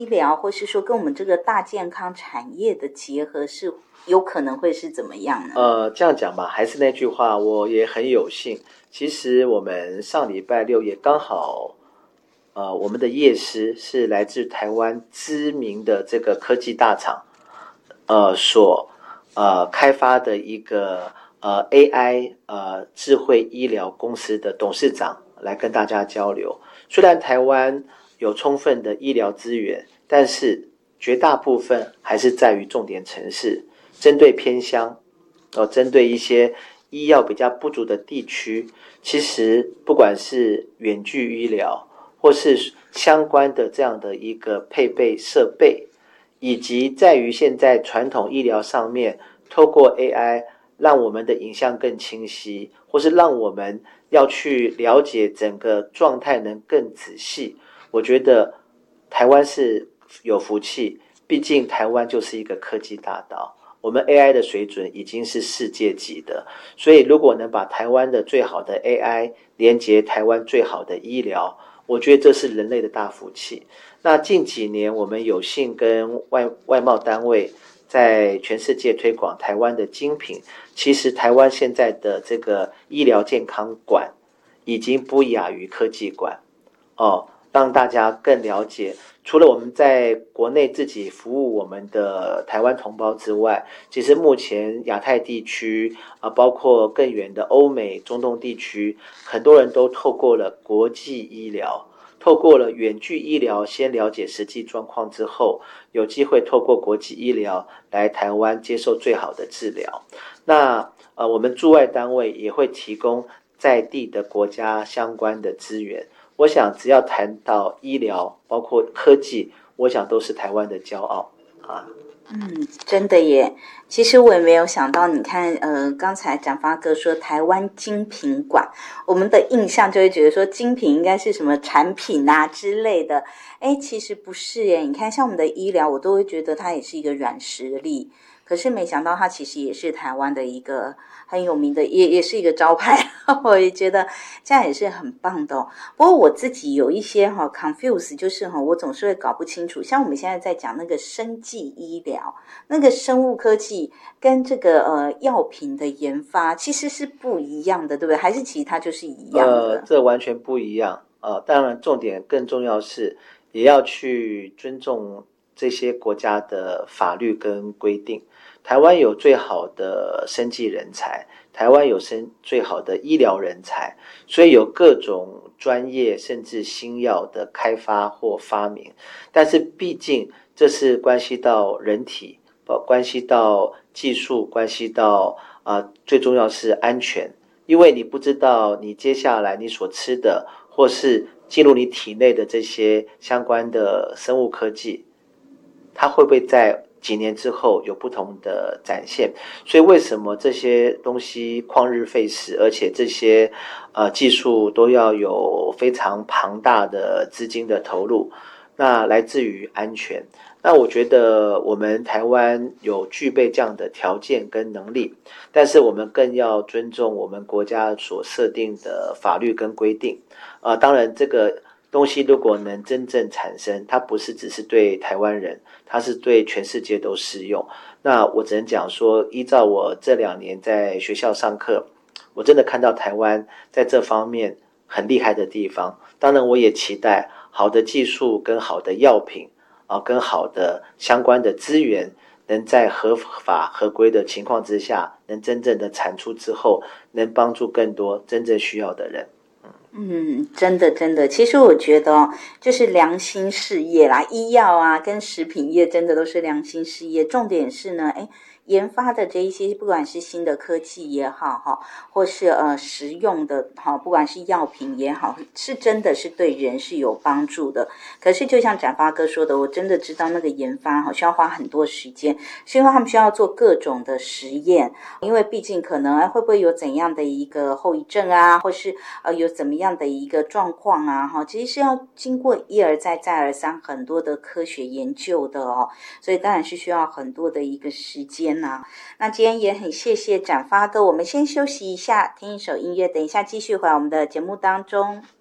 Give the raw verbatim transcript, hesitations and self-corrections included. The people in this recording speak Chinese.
医疗或是说跟我们这个大健康产业的结合是有可能会是怎么样呢？ 呃，这样讲吧，还是那句话，我也很有幸。其实我们上礼拜六也刚好，呃，我们的业师是来自台湾知名的这个科技大厂，呃，所呃开发的一个呃 A I 呃智慧医疗公司的董事长来跟大家交流。虽然台湾有充分的医疗资源，但是绝大部分还是在于重点城市。针对偏乡，哦，针对一些医药比较不足的地区，其实不管是远距医疗，或是相关的这样的一个配备设备，以及在于现在传统医疗上面，透过 A I 让我们的影像更清晰，或是让我们要去了解整个状态能更仔细。我觉得台湾是有福气，毕竟台湾就是一个科技大岛。我们 A I 的水准已经是世界级的，所以如果能把台湾的最好的 A I 连接台湾最好的医疗，我觉得这是人类的大福气。那近几年我们有幸跟外外贸单位在全世界推广台湾的精品，其实台湾现在的这个医疗健康馆已经不亚于科技馆哦，让大家更了解。除了我们在国内自己服务我们的台湾同胞之外，其实目前亚太地区啊，包括更远的欧美、中东地区，很多人都透过了国际医疗，透过了远距医疗，先了解实际状况之后，有机会透过国际医疗来台湾接受最好的治疗。那呃，我们驻外单位也会提供在地的国家相关的资源。我想只要谈到医疗，包括科技，我想都是台湾的骄傲啊。 嗯，真的耶。其实我也没有想到，你看，呃，刚才展发哥说台湾精品馆，我们的印象就会觉得说精品应该是什么产品啊之类的，哎，其实不是耶。你看，像我们的医疗，我都会觉得它也是一个软实力，可是没想到它其实也是台湾的一个很有名的，也也是一个招牌。我也觉得这样也是很棒的哦。不过我自己有一些哈、哦、confuse， 就是哈、哦、我总是会搞不清楚，像我们现在在讲那个生技医疗，那个生物科技跟这个呃药品的研发其实是不一样的，对不对？还是其实它就是一样的？ 呃，这完全不一样啊、呃！当然，重点更重要是也要去尊重这些国家的法律跟规定。台湾有最好的生技人才，台湾有生最好的医疗人才，所以有各种专业甚至新药的开发或发明。但是毕竟这是关系到人体，关系到技术，关系到啊、呃，最重要是安全。因为你不知道你接下来你所吃的，或是进入你体内的这些相关的生物科技，它会不会在几年之后有不同的展现？所以为什么这些东西旷日费时，而且这些呃技术都要有非常庞大的资金的投入？那来自于安全。那我觉得我们台湾有具备这样的条件跟能力，但是我们更要尊重我们国家所设定的法律跟规定。呃，当然这个东西如果能真正产生，它不是只是对台湾人，它是对全世界都适用。那我只能讲说，依照我这两年在学校上课，我真的看到台湾在这方面很厉害的地方。当然我也期待好的技术跟好的药品啊，跟好的相关的资源，能在合法合规的情况之下，能真正的产出之后，能帮助更多真正需要的人。 嗯，真的真的，其实我觉得哦，就是良心事业啦，医药啊跟食品业真的都是良心事业。重点是呢，哎，研发的这一些，不管是新的科技也好哈，或是呃实用的哈，不管是药品也好，是真的是对人是有帮助的。可是就像展发哥说的，我真的知道那个研发哈需要花很多时间，是因为他们需要做各种的实验，因为毕竟可能哎会不会有怎样的一个后遗症啊，或是呃有怎么样的一个状况啊哈，其实是要经过一而再再而三很多的科学研究的哦，所以当然是需要很多的一个时间啊。那今天也很谢谢展发哥，我们先休息一下，听一首音乐，等一下继续回来我们的节目当中。